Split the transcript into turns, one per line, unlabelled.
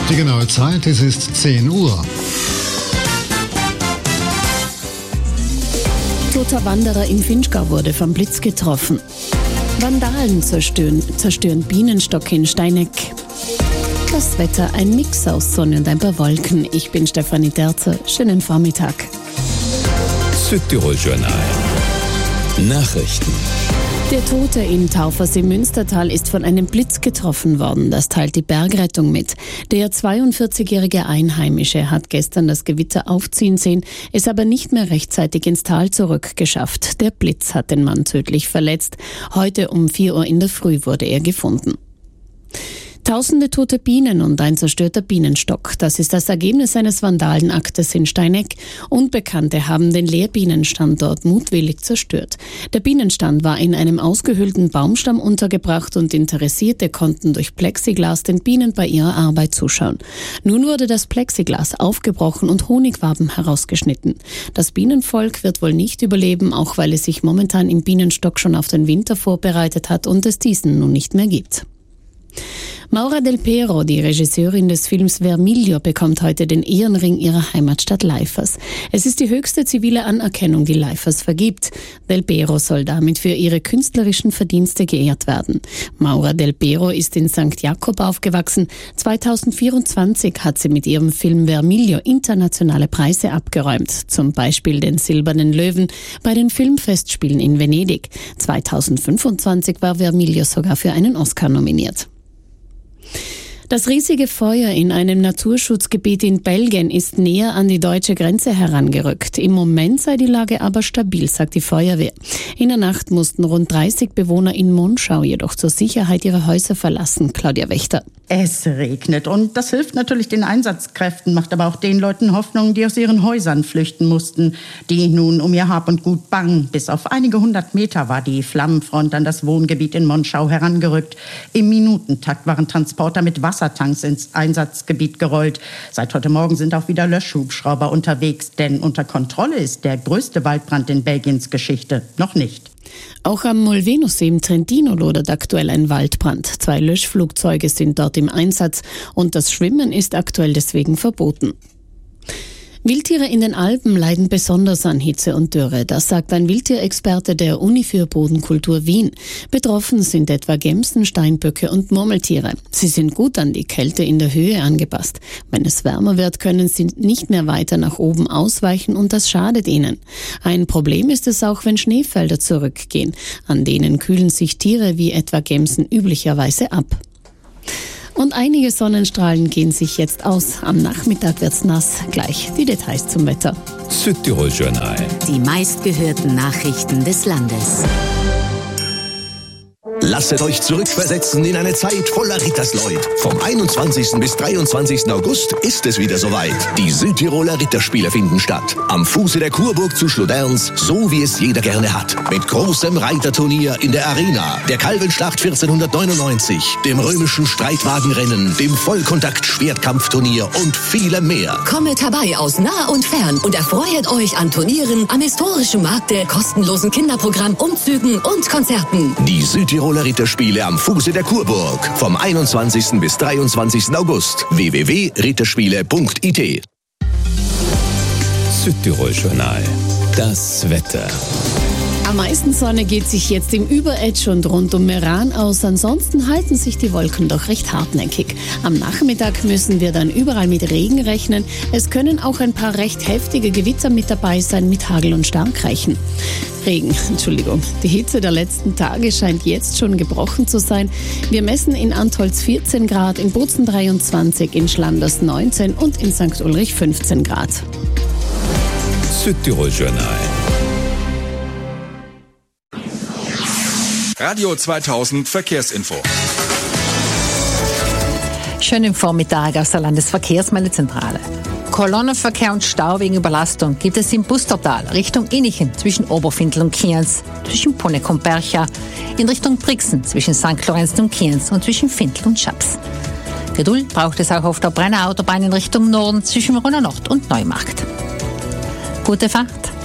Die genaue Zeit, es ist 10 Uhr.
Toter Wanderer im Vinschgau wurde vom Blitz getroffen. Vandalen zerstören Bienenstock in Steineck. Das Wetter, ein Mix aus Sonne und ein paar Wolken. Ich bin Stefanie Derzer. Schönen Vormittag.
Südtirol Journal. Nachrichten.
Der Tote im Taufersee Münstertal ist von einem Blitz getroffen worden. Das teilt die Bergrettung mit. Der 42-jährige Einheimische hat gestern das Gewitter aufziehen sehen, es aber nicht mehr rechtzeitig ins Tal zurückgeschafft. Der Blitz hat den Mann tödlich verletzt. Heute um 4 Uhr in der Früh wurde er gefunden. Tausende tote Bienen und ein zerstörter Bienenstock. Das ist das Ergebnis eines Vandalenaktes in Steineck. Unbekannte haben den Lehrbienenstand dort mutwillig zerstört. Der Bienenstand war in einem ausgehöhlten Baumstamm untergebracht und Interessierte konnten durch Plexiglas den Bienen bei ihrer Arbeit zuschauen. Nun wurde das Plexiglas aufgebrochen und Honigwaben herausgeschnitten. Das Bienenvolk wird wohl nicht überleben, auch weil es sich momentan im Bienenstock schon auf den Winter vorbereitet hat und es diesen nun nicht mehr gibt. Maura Del Pero, die Regisseurin des Films Vermiglio, bekommt heute den Ehrenring ihrer Heimatstadt Leifers. Es ist die höchste zivile Anerkennung, die Leifers vergibt. Del Pero soll damit für ihre künstlerischen Verdienste geehrt werden. Maura Del Pero ist in St. Jakob aufgewachsen. 2024 hat sie mit ihrem Film Vermiglio internationale Preise abgeräumt, zum Beispiel den Silbernen Löwen bei den Filmfestspielen in Venedig. 2025 war Vermiglio sogar für einen Oscar nominiert. Das riesige Feuer in einem Naturschutzgebiet in Belgien ist näher an die deutsche Grenze herangerückt. Im Moment sei die Lage aber stabil, sagt die Feuerwehr. In der Nacht mussten rund 30 Bewohner in Monschau jedoch zur Sicherheit ihre Häuser verlassen. Claudia Wächter.
Es regnet und das hilft natürlich den Einsatzkräften, macht aber auch den Leuten Hoffnung, die aus ihren Häusern flüchten mussten, die nun um ihr Hab und Gut bangen. Bis auf einige 100 Meter war die Flammenfront an das Wohngebiet in Monschau herangerückt. Im Minutentakt waren Transporter mit Wassertanks ins Einsatzgebiet gerollt. Seit heute Morgen sind auch wieder Löschhubschrauber unterwegs, denn unter Kontrolle ist der größte Waldbrand in Belgiens Geschichte noch nicht.
Auch am Molvenussee im Trentino lodert aktuell ein Waldbrand. 2 Löschflugzeuge sind dort im Einsatz und das Schwimmen ist aktuell deswegen verboten. Wildtiere in den Alpen leiden besonders an Hitze und Dürre. Das sagt ein Wildtierexperte der Uni für Bodenkultur Wien. Betroffen sind etwa Gämsen, Steinböcke und Murmeltiere. Sie sind gut an die Kälte in der Höhe angepasst. Wenn es wärmer wird, können sie nicht mehr weiter nach oben ausweichen und das schadet ihnen. Ein Problem ist es auch, wenn Schneefelder zurückgehen. An denen kühlen sich Tiere wie etwa Gämsen üblicherweise ab. Und einige Sonnenstrahlen gehen sich jetzt aus. Am Nachmittag wird's nass. Gleich die Details zum Wetter.
Südtirol Journal.
Die meistgehörten Nachrichten des Landes.
Lasset euch zurückversetzen in eine Zeit voller Rittersleut. Vom 21. bis 23. August ist es wieder soweit. Die Südtiroler Ritterspiele finden statt. Am Fuße der Kurburg zu Schloderns, so wie es jeder gerne hat. Mit großem Reiterturnier in der Arena, der Kalvenschlacht 1499, dem römischen Streitwagenrennen, dem Vollkontakt-Schwertkampfturnier und vielem mehr.
Kommet herbei aus nah und fern und erfreut euch an Turnieren, am historischen Markte, kostenlosen Kinderprogramm, Umzügen und Konzerten.
Die Südtiroler Ritterspiele am Fuße der Kurburg. Vom 21. bis 23. August. www.ritterspiele.it.
Südtirol Journal. Das Wetter.
Am meisten Sonne geht sich jetzt im Überetsch und rund um Meran aus. Ansonsten halten sich die Wolken doch recht hartnäckig. Am Nachmittag müssen wir dann überall mit Regen rechnen. Es können auch ein paar recht heftige Gewitter mit dabei sein, mit Hagel und Starkreichen. Die Hitze der letzten Tage scheint jetzt schon gebrochen zu sein. Wir messen in Antholz 14 Grad, in Bozen 23, in Schlanders 19 und in St. Ulrich 15 Grad.
Südtirol Journal.
Radio 2000 Verkehrsinfo.
Schönen Vormittag aus der Landesverkehrsmeldezentrale. Kolonnenverkehr und Stau wegen Überlastung gibt es im Bustertal Richtung Innichen zwischen Oberfindl und Kienz, zwischen Poneck und Bercha, in Richtung Brixen zwischen St. Lorenz und Kienz und zwischen Findl und Schaps. Geduld braucht es auch auf der Brenner Autobahn in Richtung Norden zwischen Rönner Nord und Neumarkt. Gute Fahrt!